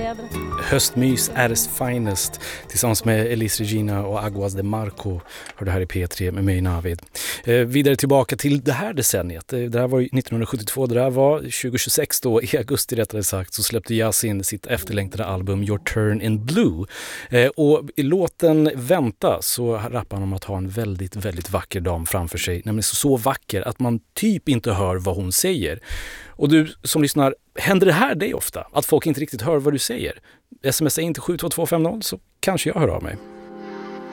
lèvres. Höstmys Ares Finest tillsammans med Elis Regina och Aguas de Marco hör det här i P3 med mig Navid. Vidare tillbaka till det här decenniet. Det där var 1972, det där var 2026 då, i augusti rättare sagt, så släppte Yasin sitt efterlängtade album Your Turn in Blue. Och i låten Vänta så rappar han om att ha en väldigt, väldigt vacker dam framför sig. Nämligen så vacker att man typ inte hör vad hon säger. Och du som lyssnar, händer det här dig ofta? Att folk inte riktigt hör vad du säger? Smsa in till 72250 så kanske jag hör av mig.